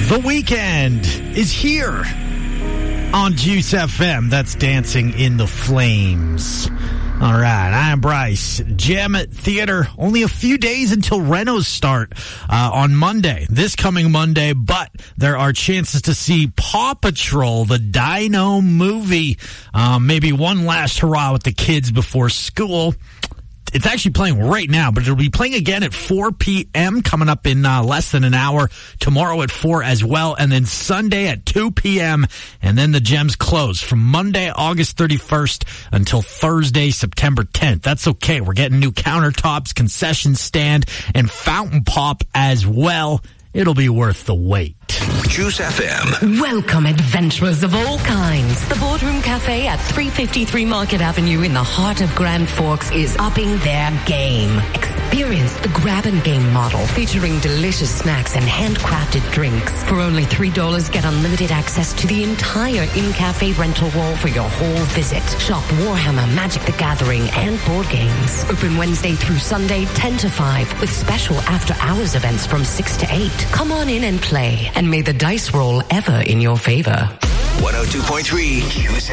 The weekend is here on Juice FM. That's Dancing in the Flames. All right, I'm Bryce. Gem Theater, only a few days until renos start on Monday, this coming Monday, but there are chances to see Paw Patrol, the Dino movie. Maybe one last hurrah with the kids before school. It's actually playing right now, but it'll be playing again at 4 p.m. coming up in less than an hour. Tomorrow at 4 as well, and then Sunday at 2 p.m. And then the Gems close from Monday, August 31st until Thursday, September 10th. That's okay. We're getting new countertops, concession stand, and fountain pop as well. It'll be worth the wait. Juice FM. Welcome, adventurers of all kinds. The Boardroom Cafe at 353 Market Avenue in the heart of Grand Forks is upping their game. Experience the grab and game model featuring delicious snacks and handcrafted drinks. For only $3, get unlimited access to the entire in-cafe rental wall for your whole visit. Shop Warhammer, Magic the Gathering, and board games. Open Wednesday through Sunday, 10 to 5, with special after-hours events from 6 to 8. Come on in and play, and may the dice roll ever in your favor. 102.3 Juice